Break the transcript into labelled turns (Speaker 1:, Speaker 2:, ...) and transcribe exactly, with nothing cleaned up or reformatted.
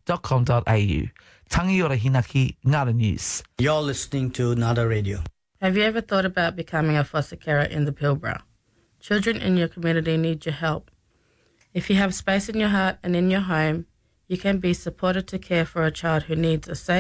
Speaker 1: dot com dot a u. Tangi ora hinaki, Ngara News.
Speaker 2: You're listening to Nada Radio.
Speaker 3: Have you ever thought about becoming a foster carer in the Pilbara? Children in your community need your help. If you have space in your heart and in your home, you can be supported to care for a child who needs a safe